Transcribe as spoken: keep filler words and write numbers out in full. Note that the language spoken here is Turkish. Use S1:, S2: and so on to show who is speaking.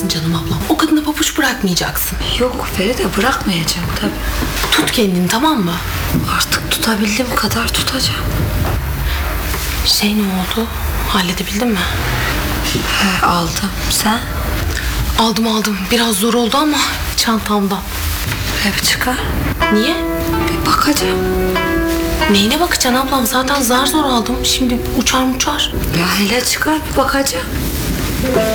S1: bırakacaksın canım ablam. O kadına pabuç bırakmayacaksın.
S2: Yok Feride, bırakmayacağım tabii.
S1: Tut kendini, tamam mı?
S2: Artık tutabildiğim kadar tutacağım.
S1: Şey ne oldu? Halledebildin mi?
S2: He, aldım. Sen?
S1: Aldım aldım. Biraz zor oldu ama çantamda.
S2: Hep çıkar.
S1: Niye?
S2: Bir bakacağım.
S1: Neyine bakacaksın ablam? Zaten zar zor aldım. Şimdi uçar uçar.
S2: Ya hele çıkar, bir bakacağım.